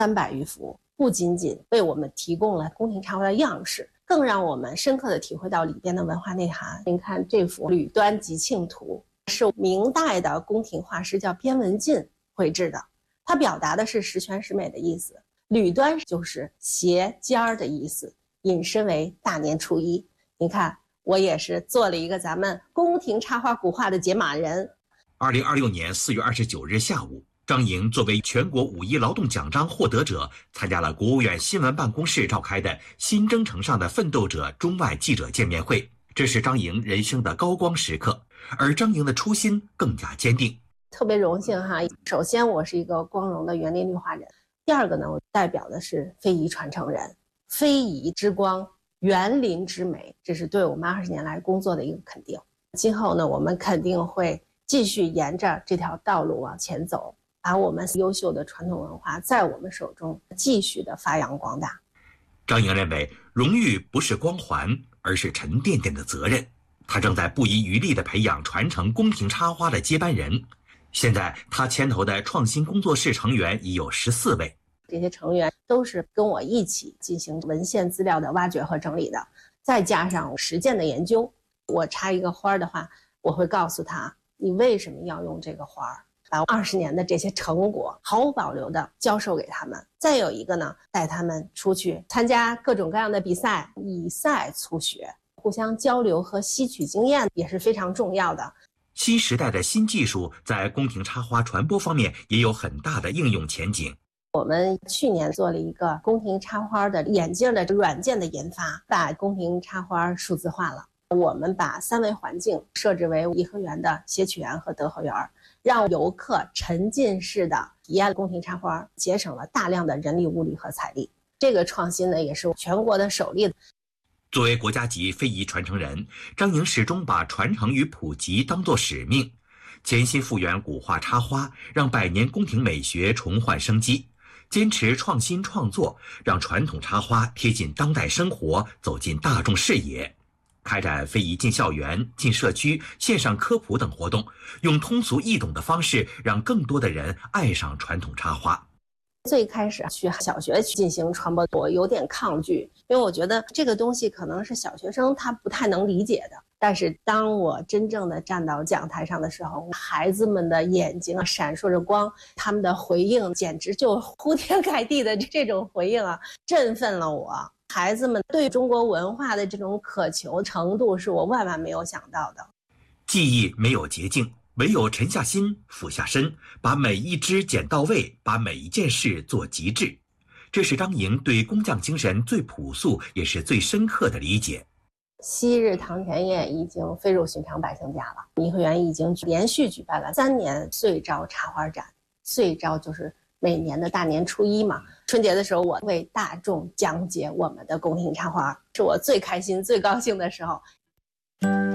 300余幅，不仅仅为我们提供了宫廷插花的样式，更让我们深刻地体会到里边的文化内涵。您看这幅《吕端吉庆图》是明代的宫廷画师叫边文进绘制的，它表达的是十全十美的意思。吕端就是斜尖的意思，引申为大年初一。您看，我也是做了一个咱们宫廷插花古画的解码人。 2026年4月29日下午，张莹作为全国5·1劳动奖章获得者，参加了国务院新闻办公室召开的新征程上的奋斗者中外记者见面会。这是张莹人生的高光时刻，而张莹的初心更加坚定。 特别荣幸哈，首先我是一个光荣的园林绿化人，第二个呢，我代表的是非遗传承人，非遗之光，园林之美，这是对我们20年来工作的一个肯定。今后呢，我们肯定会继续沿着这条道路往前走，把我们优秀的传统文化在我们手中继续的发扬光大。 张莹认为，荣誉不是光环，而是沉甸甸的责任。她正在不遗余力地培养传承宫廷插花的接班人。现在，她牵头的创新工作室成员已有14位。 这些成员都是跟我一起进行文献资料的挖掘和整理的，再加上实践的研究。我插一个花的话，我会告诉他你为什么要用这个花，把20年的这些成果毫无保留的教授给他们。再有一个呢，带他们出去参加各种各样的比赛，以赛促学，互相交流和吸取经验也是非常重要的。 新时代的新技术在宫廷插花传播方面也有很大的应用前景。 我们去年做了一个宫廷插花的眼镜的软件的研发，把宫廷插花数字化了。我们把3维环境设置为颐和园的谐曲园和德和园，让游客沉浸式的体验宫廷插花，节省了大量的人力物力和财力。这个创新呢，也是全国的首例。 作为国家级非遗传承人，张莹始终把传承与普及当作使命，潜心复原古画插花，让百年宫廷美学重焕生机，坚持创新创作，让传统插花贴近当代生活，走进大众视野。开展非遗进校园、进社区、线上科普等活动，用通俗易懂的方式，让更多的人爱上传统插花。 最开始去小学进行传播，我有点抗拒，因为我觉得这个东西可能是小学生他不太能理解的。但是当我真正的站到讲台上的时候，孩子们的眼睛啊闪烁着光，他们的回应简直就铺天盖地的这种回应啊，振奋了我。孩子们对中国文化的这种渴求程度是我万万没有想到的。 技艺没有捷径，唯有沉下心、俯下身，把每一枝剪到位，把每一件事做极致。这是张莹对工匠精神最朴素也是最深刻的理解。 昔日堂前燕已经飞入寻常百姓家了。颐和园已经连续举办了3年岁朝插花展，岁朝就是每年的大年初一嘛。春节的时候，我为大众讲解我们的宫廷插花，是我最开心、最高兴的时候。